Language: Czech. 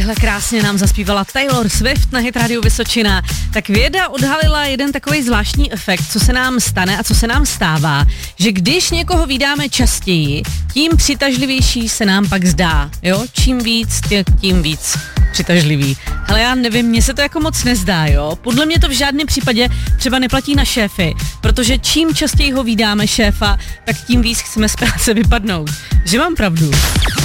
Takhle krásně nám zaspívala Taylor Swift na Hit Radio Vysočina. Tak věda odhalila jeden takový zvláštní efekt, co se nám stane a co se nám stává, že když někoho vídáme častěji, tím přitažlivější se nám pak zdá, jo? Čím víc, tím víc přitažlivý. Hele, já nevím, mně se to jako moc nezdá, jo? Podle mě to v žádném případě třeba neplatí na šéfy, protože čím častěji ho vídáme šéfa, tak tím víc chceme z práce vypadnout. Že mám pravdu.